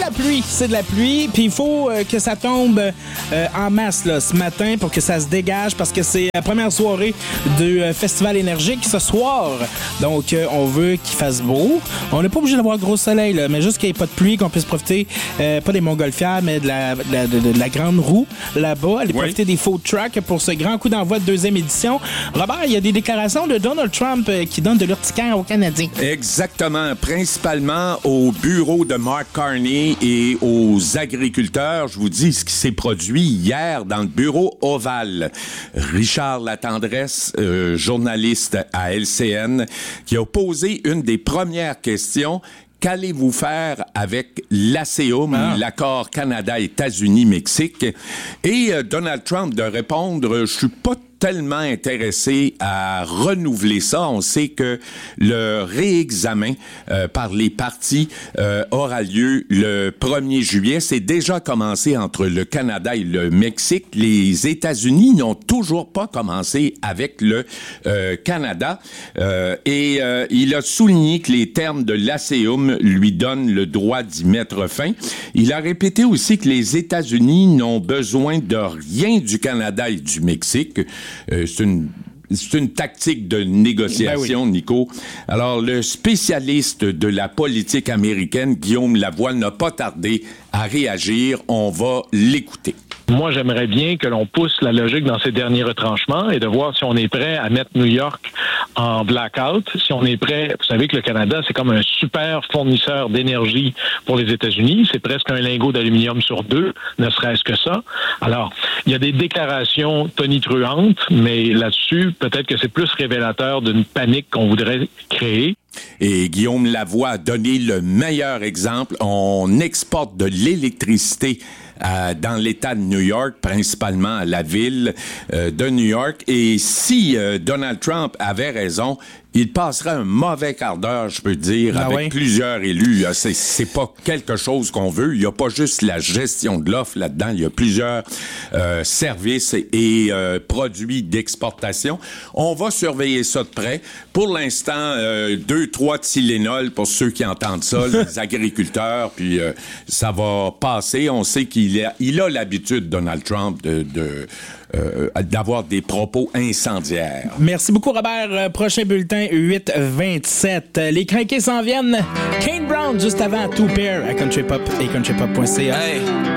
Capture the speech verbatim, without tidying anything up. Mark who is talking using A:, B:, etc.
A: la pluie, c'est de la pluie, puis il faut euh, que ça tombe euh, en masse là, ce matin pour que ça se dégage, parce que c'est la première soirée du euh, Festival énergique ce soir. Donc, euh, on veut qu'il fasse beau. On n'est pas obligé d'avoir gros soleil, là, mais juste qu'il n'y ait pas de pluie, qu'on puisse profiter, euh, pas des montgolfières, mais de la, de la, de, de la grande roue là-bas, aller oui. profiter des food trucks pour ce grand coup d'envoi de deuxième édition. Robert, il y a des déclarations de Donald Trump euh, qui donnent de l'urticaire aux Canadiens.
B: Exactement, principalement au bureau de Mark Carney et aux agriculteurs. Je vous dis ce qui s'est produit hier dans le bureau ovale. Richard Latendresse, euh, journaliste à L C N, qui a posé une des premières questions. Qu'allez-vous faire avec l'ASEUM, ah. l'accord Canada-États-Unis-Mexique? Et euh, Donald Trump de répondre, je suis pas tellement intéressé à renouveler ça. On sait que le réexamen euh, par les partis euh, aura lieu le premier juillet. C'est déjà commencé entre le Canada et le Mexique. Les États-Unis n'ont toujours pas commencé avec le euh, Canada. Euh, et euh, il a souligné que les termes de l'ASEUM lui donnent le droit d'y mettre fin. Il a répété aussi que les États-Unis n'ont besoin de rien du Canada et du Mexique. Euh, c'est une C'est une tactique de négociation, ben oui. Nico. Alors, le spécialiste de la politique américaine, Guillaume Lavoie, n'a pas tardé à réagir. On va l'écouter.
C: Moi, j'aimerais bien que l'on pousse la logique dans ces derniers retranchements et de voir si on est prêt à mettre New York en blackout, si on est prêt. Vous savez que le Canada, c'est comme un super fournisseur d'énergie pour les États-Unis. C'est presque un lingot d'aluminium sur deux, ne serait-ce que ça. Alors, il y a des déclarations tonitruantes, mais là-dessus, peut-être que c'est plus révélateur d'une panique qu'on voudrait créer.
B: Et Guillaume Lavoie a donné le meilleur exemple. On exporte de l'électricité Euh, dans l'État de New York, principalement à la ville euh, de New York. Et si euh, Donald Trump avait raison, il passerait un mauvais quart d'heure, je peux dire, ah avec ouais. plusieurs élus. C'est, c'est pas quelque chose qu'on veut. Il y a pas juste la gestion de l'offre là-dedans. Il y a plusieurs euh, services et, et euh, produits d'exportation. On va surveiller ça de près. Pour l'instant, euh, deux, trois Tylenol pour ceux qui entendent ça, les agriculteurs, puis euh, ça va passer. On sait qu'il a, il a l'habitude, Donald Trump, de... de Euh, d'avoir des propos incendiaires.
A: Merci beaucoup, Robert. Prochain bulletin, huit vingt-sept. Les crinqués s'en viennent. Kane Brown, juste avant, Two Pair à Country Pop et country pop point c a. Hey.